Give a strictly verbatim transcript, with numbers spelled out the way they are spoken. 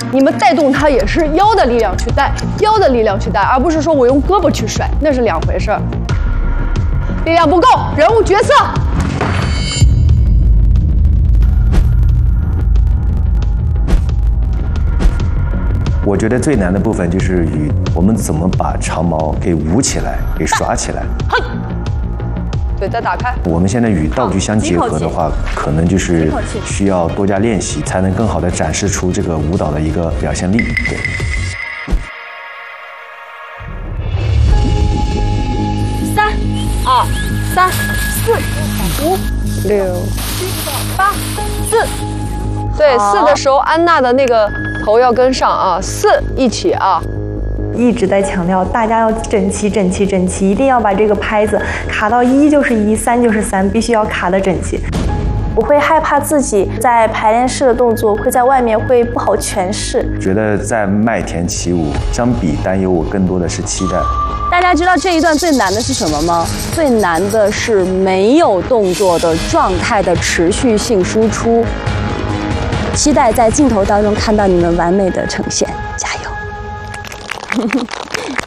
你们带动它也是腰的力量去带，腰的力量去带，而不是说我用胳膊去甩，那是两回事儿。力量不够，人物角色。 我觉得最难的部分就是与我们怎么把长矛给舞起来，给耍起来。 哼，对，再打开。 我们现在与道具相结合的话，可能就是需要多加练习，才能更好的展示出这个舞蹈的一个表现力。对。 三、二、三、四、五、六、七、八、四。对，四的时候，安娜的那个头要跟上啊，四一起啊。 一直在强调大家要整齐、整齐、整齐，一定要把这个拍子卡到一就是一，三就是三，必须要卡得整齐。 我会害怕自己在排练室的动作会在外面会不好诠释。 觉得在麦田起舞相比担忧，我更多的是期待。 大家知道这一段最难的是什么吗？最难的是没有动作的状态的持续性输出。期待在镜头当中看到你们完美的呈现，加油！